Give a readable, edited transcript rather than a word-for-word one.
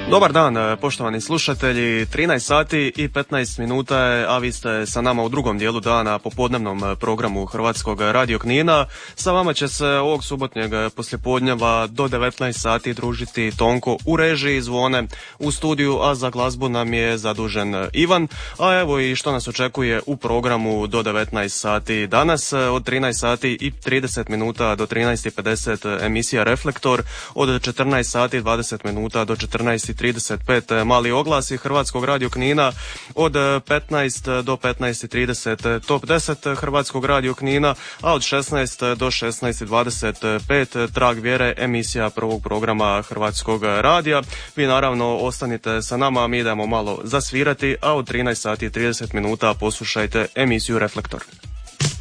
Dobar dan, poštovani slušatelji. 13 sati i 15 minuta je, a vi ste sa nama u drugom dijelu dana popodnevnom programu Hrvatskog radio Knina. Sa vama će se ovog subotnjeg poslijepodnjeva do 19 sati družiti Tonko u režiji zvone u studiju, a za glazbu nam je zadužen Ivan. A evo i što nas očekuje u programu do 19 sati danas. Od 13 sati i 30 minuta do 13.50 emisija Reflektor, od 14 sati 20 minuta do 14.35 mali oglasi Hrvatskog radio Knina, od 15 do 15.30 top 10 Hrvatskog radio Knina, a od 16 do 16.25 Trag vjere, emisija prvog programa Hrvatskog radija. Vi naravno ostanite sa nama, mi idemo malo zasvirati, a od 13 sati i 30 minuta poslušajte emisiju Reflektor.